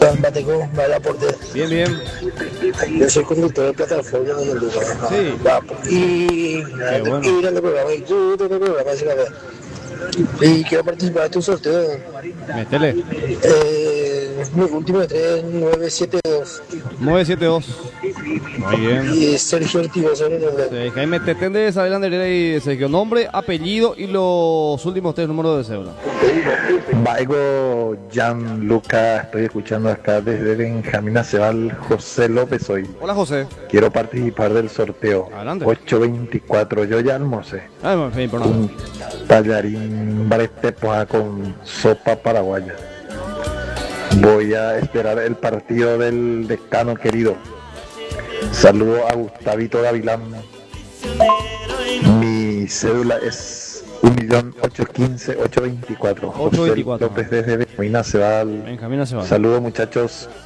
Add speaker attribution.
Speaker 1: Bateco, vaya aporte.
Speaker 2: Bien, bien.
Speaker 1: Yo soy conductor de plataforma en el lugar.
Speaker 2: Sí.
Speaker 1: Y
Speaker 2: Qué bueno.
Speaker 1: ir al programa, y tú te programa, así la vez. Y quiero participar de tu sorteo.
Speaker 2: Métele.
Speaker 1: Mi último es 3972.
Speaker 2: 972. Muy bien.
Speaker 1: Y Sergio Ortigosa sobre el nombre.
Speaker 2: Sí, Jaime Tetén de Isabel Anderera y Sergio. Nombre, apellido y los últimos 3 números de cédula.
Speaker 3: Vaigo Gianluca, estoy escuchando acá desde Benjamín Acebal, José López hoy.
Speaker 2: Hola, José.
Speaker 3: Quiero participar del sorteo.
Speaker 2: Adelante.
Speaker 3: 824, yo ya almorcé.
Speaker 2: En fin, por nada.
Speaker 3: Un tallarín baretepoa con sopa paraguaya. Voy a esperar el partido del decano querido. Saludo a Gustavito Gavilán. Mi cédula es 1.815.824.
Speaker 2: 824.
Speaker 3: José López desde Benjamín Acebal.
Speaker 2: Benjamín Acebal.
Speaker 3: Saludos muchachos.